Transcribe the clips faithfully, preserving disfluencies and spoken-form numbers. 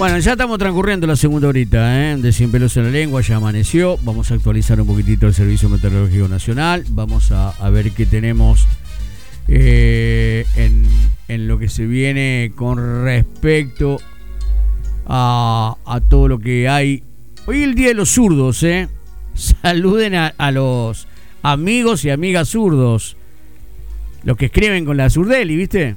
Bueno, ya estamos transcurriendo la segunda horita, ¿eh? De Sin Pelos en la Lengua, ya amaneció. Vamos a actualizar un poquitito el Servicio Meteorológico Nacional. Vamos a, a ver qué tenemos eh, en, en lo que se viene con respecto a, a todo lo que hay. Hoy es el Día de los Zurdos, ¿eh? Saluden a, a los amigos y amigas zurdos. Los que escriben con la zurdeli, ¿viste?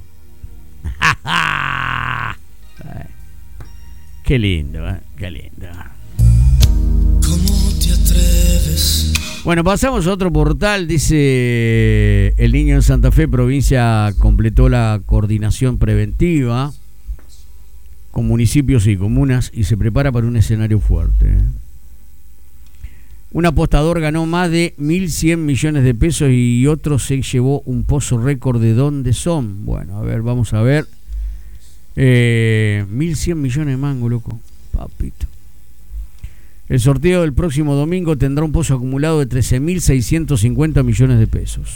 Qué lindo, ¿eh? Qué lindo. ¿Cómo te atreves? Bueno, pasamos a otro portal. Dice: el niño en Santa Fe, provincia, completó la coordinación preventiva con municipios y comunas y se prepara para un escenario fuerte, ¿eh? Un apostador ganó más de mil cien millones de pesos y otro se llevó un pozo récord. ¿De dónde son? Bueno, a ver, vamos a ver. Eh, mil cien millones de mangos, loco. Papito. El sorteo del próximo domingo tendrá un pozo acumulado de trece mil seiscientos cincuenta millones de pesos.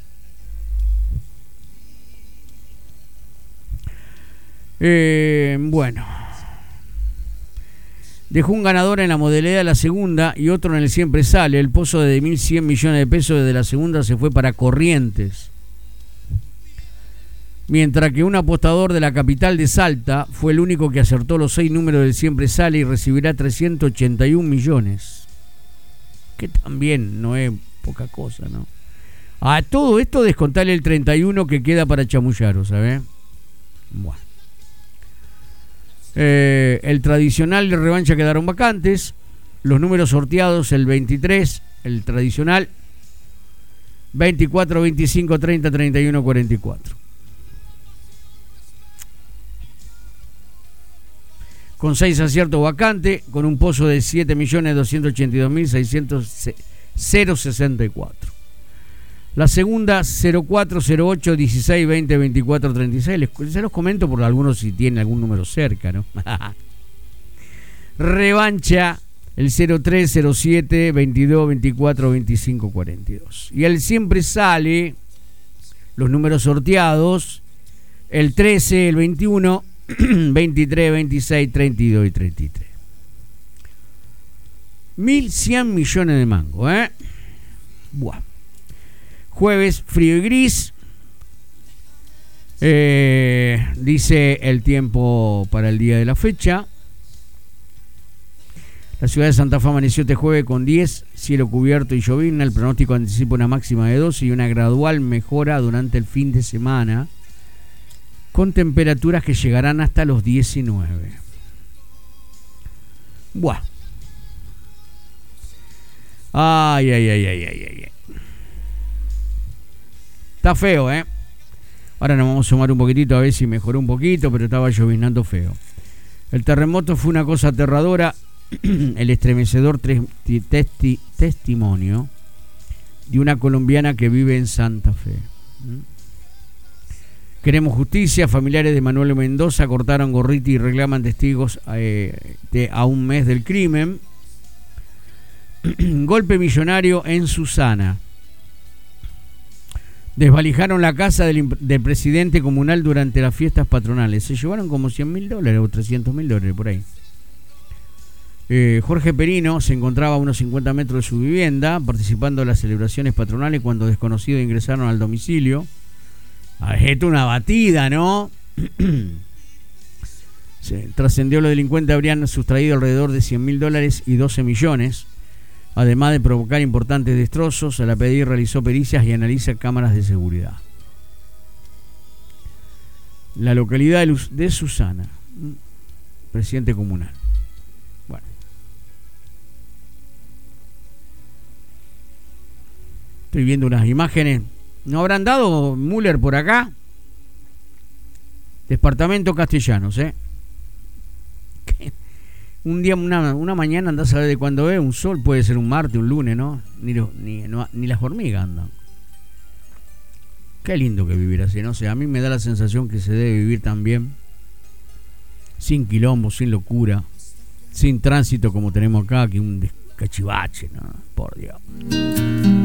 Eh, bueno. Dejó un ganador en la modalidad de la segunda y otro en el Siempre Sale. El pozo de mil cien millones de pesos desde la segunda se fue para Corrientes. Mientras que un apostador de la capital de Salta fue el único que acertó los seis números del Siempre Sale y recibirá trescientos ochenta y un millones. Que también no es poca cosa, ¿no? A todo esto descontarle el treinta y uno que queda para chamullaros, ¿sabes? Bueno. Eh, el tradicional de revancha quedaron vacantes. Los números sorteados: el veintitrés, el tradicional, veinticuatro, veinticinco, treinta, treinta y uno, cuarenta y cuatro. Con seis aciertos vacantes, con un pozo de siete millones doscientos ochenta y dos mil seiscientos sesenta y cuatro. La segunda, cero cuatro, cero ocho, dieciséis, veinte, veinticuatro, treinta y seis. Les, se los comento por algunos si tienen algún número cerca, ¿no? Revancha, el cero tres, cero siete, veintidós, veinticuatro, veinticinco, cuarenta y dos. Y el Siempre Sale, los números sorteados: el trece, el veintiuno, veintitrés, veintiséis, treinta y dos y treinta y tres. mil cien millones de mangos, ¿eh? Buah. Jueves, frío y gris. Eh, dice el tiempo para el día de la fecha. La ciudad de Santa Fe amaneció este jueves con diez, cielo cubierto y llovizna. El pronóstico anticipa una máxima de doce y una gradual mejora durante el fin de semana, con temperaturas que llegarán hasta los diecinueve. Buah. Ay, ay, ay, ay, ay, ay. Está feo, ¿eh? Ahora nos vamos a sumar un poquitito a ver si mejoró un poquito, pero estaba lloviznando feo. El terremoto fue una cosa aterradora. El estremecedor testi testimonio de una colombiana que vive en Santa Fe. ¿Mm? Queremos justicia. Familiares de Manuel Mendoza cortaron gorriti y reclaman testigos eh, de, a un mes del crimen. Golpe millonario en Susana. Desvalijaron la casa del, del presidente comunal durante las fiestas patronales. Se llevaron como cien mil dólares o trescientos mil dólares por ahí. Eh, Jorge Perino se encontraba a unos cincuenta metros de su vivienda participando en las celebraciones patronales cuando desconocidos ingresaron al domicilio. Esto una batida, ¿no? Se trascendió: los delincuentes habrían sustraído alrededor de cien mil dólares y doce millones. Además de provocar importantes destrozos, la P D I realizó pericias y analiza cámaras de seguridad. La localidad de Susana, presidente comunal. Bueno. Estoy viendo unas imágenes. ¿No habrán dado Müller por acá? Departamento Castellanos, ¿eh? ¿Qué? Un día, una, una mañana andás a ver de cuándo es, un sol, puede ser un martes, un lunes, ¿no? Ni, lo, ni, no, ni las hormigas andan. Qué lindo que vivir así, no sé, a mí me da la sensación que se debe vivir también sin quilombo, sin locura, sin tránsito como tenemos acá, que un descachivache, ¿no? Por Dios.